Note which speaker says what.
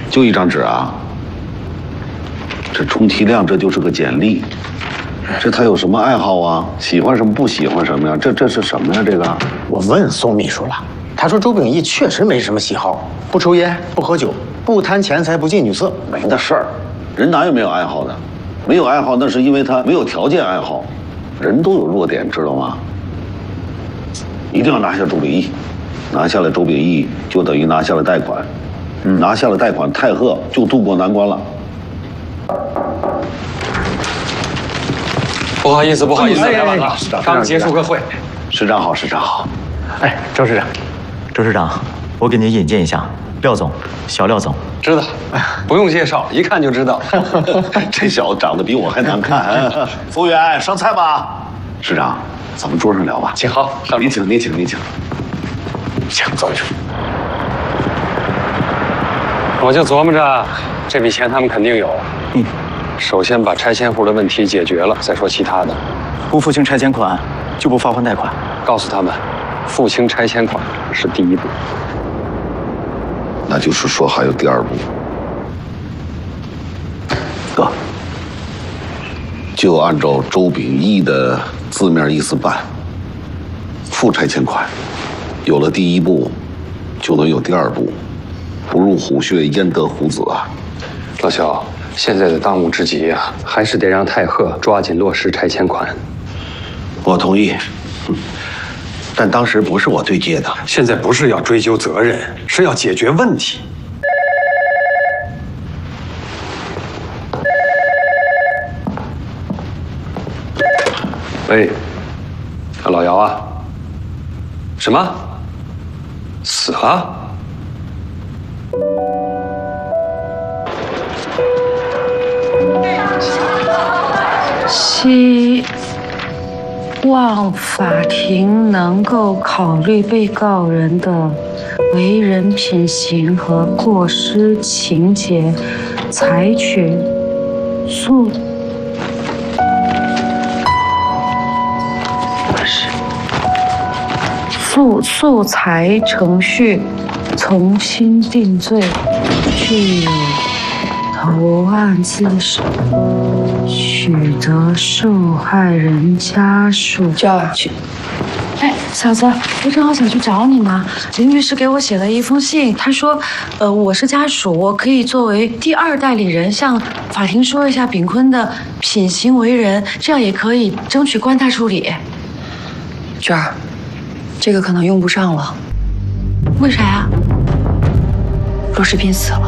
Speaker 1: 就一张纸啊？这充其量这就是个简历，这他有什么爱好啊？喜欢什么不喜欢什么呀？这是什么呀？这个
Speaker 2: 我问宋秘书了，他说周秉义确实没什么喜好，不抽烟，不喝酒，不贪钱财，不近女色，
Speaker 1: 没那事儿。人哪有没有爱好的？没有爱好那是因为他没有条件爱好。人都有弱点，知道吗？一定要拿下周秉义，拿下了周秉义就等于拿下了贷款，拿下了贷款，太赫就渡过难关了。
Speaker 3: 不好意思，来晚了，刚结束个会。
Speaker 1: 市长好，市长好。
Speaker 2: 哎，周市长，
Speaker 4: 周市长，我给您引荐一下，廖总，小廖总。
Speaker 3: 知道，不用介绍，一看就知道。
Speaker 1: 这小子长得比我还难看。服务员，上菜吧。市长，咱们桌上聊吧。
Speaker 3: 请好，
Speaker 1: 您请。
Speaker 2: 请坐去。
Speaker 3: 我就琢磨着，这笔钱他们肯定有。首先把拆迁户的问题解决了，再说其他的。
Speaker 4: 不付清拆迁款，就不发还贷款。
Speaker 3: 告诉他们，付清拆迁款是第一步。
Speaker 1: 那就是说还有第二步。哥，就按照周秉义的字面意思办，付拆迁款，有了第一步，就能有第二步。不入虎穴，焉得虎子啊！
Speaker 3: 老肖，现在的当务之急啊，还是得让太赫抓紧落实拆迁款。
Speaker 5: 我同意，但当时不是我对接的。
Speaker 3: 现在不是要追究责任，是要解决问题。喂，老姚啊？什么？死了？
Speaker 6: 希望法庭能够考虑被告人的为人品行和过失情节，采取素材程序，从轻定罪，具有投案自首，取得受害人家属就要去。哎，嫂子，我正好想去找你呢。林律师给我写了一封信，他说，我是家属，我可以作为第二代理人向法庭说一下炳坤的品行为人，这样也可以争取关他处理。
Speaker 7: 娟儿，这个可能用不上了。
Speaker 6: 为啥呀？
Speaker 7: 罗世斌死了。